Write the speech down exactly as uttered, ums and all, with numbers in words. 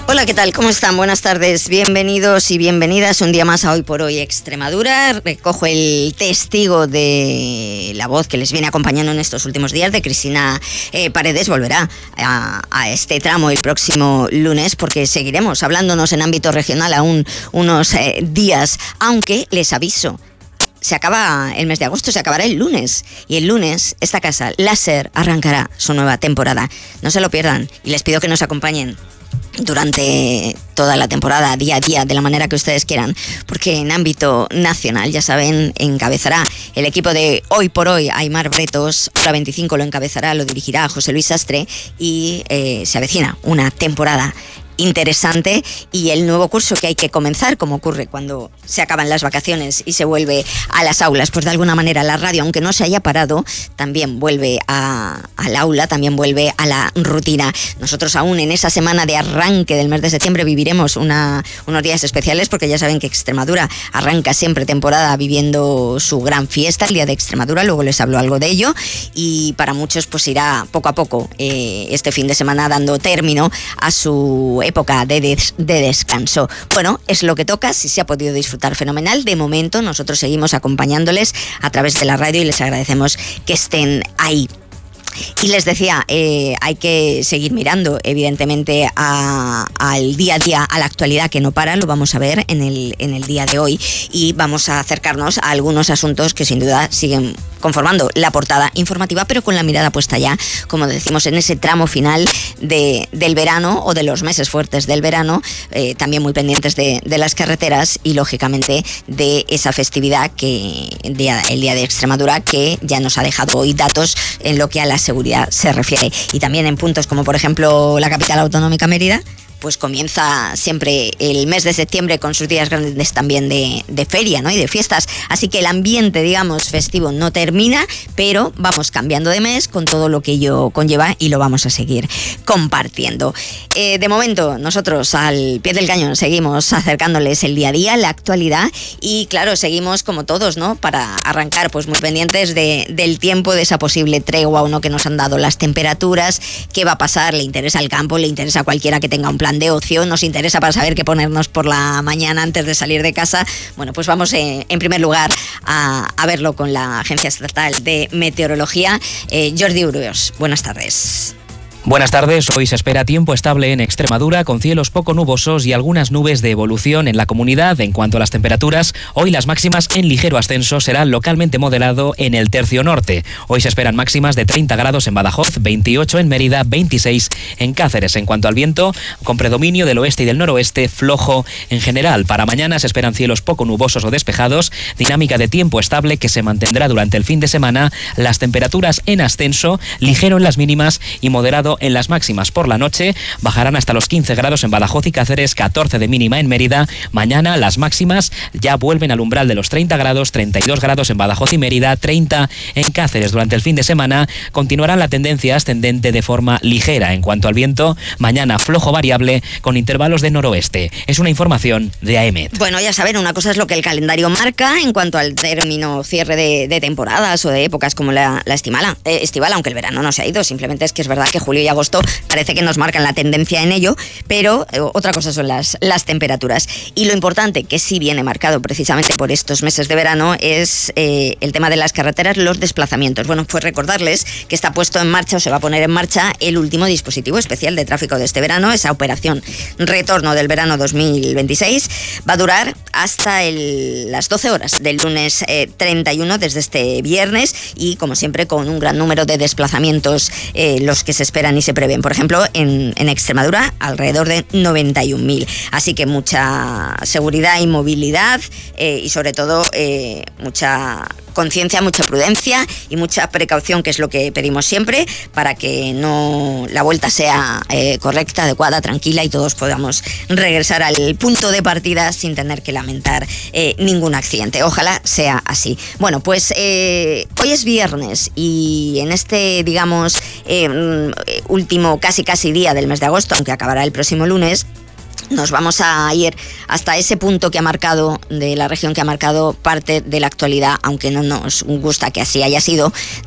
Hola, ¿qué tal? ¿Cómo están? Buenas tardes, bienvenidos y bienvenidas un día más a Hoy por Hoy Extremadura. Recojo el testigo de la voz que les viene acompañando en estos últimos días, de Cristina eh, Paredes. Volverá a, a este tramo el próximo lunes, porque seguiremos hablándonos en ámbito regional aún unos eh, días, aunque les aviso, se acaba el mes de agosto, se acabará el lunes. Y el lunes esta casa, La Ser, arrancará su nueva temporada. No se lo pierdan y les pido que nos acompañen durante toda la temporada, día a día, de la manera que ustedes quieran, porque en ámbito nacional, ya saben, encabezará el equipo de Hoy por Hoy Aimar Bretos. Hora veinticinco lo encabezará, lo dirigirá José Luis Sastre, y eh, se avecina una temporada interesante y el nuevo curso que hay que comenzar, como ocurre cuando se acaban las vacaciones y se vuelve a las aulas. Pues de alguna manera la radio, aunque no se haya parado, también vuelve a, al aula, también vuelve a la rutina. Nosotros aún en esa semana de arranque del mes de septiembre viviremos una, unos días especiales, porque ya saben que Extremadura arranca siempre temporada viviendo su gran fiesta, el Día de Extremadura. Luego les hablo algo de ello, y para muchos pues irá poco a poco eh, este fin de semana dando término a su época de, des, de descanso. Bueno, es lo que toca. Si se ha podido disfrutar, fenomenal. De momento nosotros seguimos acompañándoles a través de la radio y les agradecemos que estén ahí. Y les decía, eh, hay que seguir mirando, evidentemente, a, al día a día, a la actualidad que no para. Lo vamos a ver en el, en el día de hoy, y vamos a acercarnos a algunos asuntos que sin duda siguen conformando la portada informativa, pero con la mirada puesta ya, como decimos, en ese tramo final de, del verano, o de los meses fuertes del verano, eh, también muy pendientes de, de las carreteras y, lógicamente, de esa festividad, que el día, el día de Extremadura, que ya nos ha dejado hoy datos en lo que a la seguridad se refiere. Y también en puntos como, por ejemplo, la capital autonómica, Mérida, pues comienza siempre el mes de septiembre con sus días grandes también de, de feria, ¿no? Y de fiestas. Así que el ambiente, digamos, festivo no termina, pero vamos cambiando de mes con todo lo que ello conlleva, y lo vamos a seguir compartiendo. Eh, de momento, nosotros al pie del cañón seguimos acercándoles el día a día, la actualidad, y claro, seguimos como todos, ¿no? Para arrancar, pues muy pendientes de, del tiempo, de esa posible tregua o no que nos han dado las temperaturas. ¿Qué va a pasar? ¿Le interesa al campo? ¿Le interesa a cualquiera que tenga un plan de ocio? Nos interesa para saber qué ponernos por la mañana antes de salir de casa. Bueno, pues vamos eh, en primer lugar a, a verlo con la Agencia Estatal de Meteorología. Eh, Jordi Uriols, buenas tardes. Buenas tardes. Hoy se espera tiempo estable en Extremadura, con cielos poco nubosos y algunas nubes de evolución en la comunidad. En cuanto a las temperaturas, hoy las máximas en ligero ascenso, serán localmente moderado en el tercio norte. Hoy se esperan máximas de treinta grados en Badajoz, veintiocho en Mérida, veintiséis en Cáceres. En cuanto al viento, con predominio del oeste y del noroeste, flojo en general. Para mañana se esperan cielos poco nubosos o despejados, dinámica de tiempo estable que se mantendrá durante el fin de semana. Las temperaturas en ascenso, ligero en las mínimas y moderado en las máximas. Por la noche bajarán hasta los quince grados en Badajoz y Cáceres, catorce de mínima en Mérida. Mañana las máximas ya vuelven al umbral de los treinta grados, treinta y dos grados en Badajoz y Mérida, treinta en Cáceres. Durante el fin de semana continuará la tendencia ascendente de forma ligera. En cuanto al viento, mañana flojo variable con intervalos de noroeste. Es una información de AEMET. Bueno, ya saben, una cosa es lo que el calendario marca en cuanto al término cierre de, de temporadas o de épocas como la, la estimala, eh, estival, aunque el verano no se ha ido. Simplemente es que es verdad que julio y agosto parece que nos marcan la tendencia en ello, pero eh, otra cosa son las, las temperaturas. Y lo importante, que sí viene marcado precisamente por estos meses de verano, es eh, el tema de las carreteras, los desplazamientos. Bueno, pues recordarles que está puesto en marcha, o se va a poner en marcha, el último dispositivo especial de tráfico de este verano, esa operación Retorno del Verano dos mil veintiséis. Va a durar hasta el, las doce horas del lunes eh, treinta y uno, desde este viernes, y como siempre con un gran número de desplazamientos, eh, los que se esperan y se prevén. Por ejemplo, en, en Extremadura, alrededor de noventa y un mil. Así que mucha seguridad y movilidad, eh, y sobre todo eh, mucha conciencia, mucha prudencia y mucha precaución, que es lo que pedimos siempre, para que no la vuelta sea eh, correcta, adecuada, tranquila, y todos podamos regresar al punto de partida sin tener que lamentar eh, ningún accidente. Ojalá sea así. Bueno, pues eh, hoy es viernes, y en este, digamos, eh, último casi casi día del mes de agosto, aunque acabará el próximo lunes, nos vamos a ir hasta ese punto que ha marcado, de la región que ha marcado parte de la actualidad, aunque no nos gusta que así haya sido,